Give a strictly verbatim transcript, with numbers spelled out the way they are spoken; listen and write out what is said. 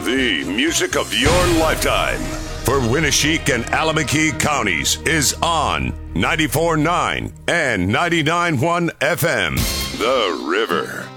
The music of your lifetime. For Winneshiek and Alameda counties is on ninety-four point nine and ninety-nine point one F M. The River.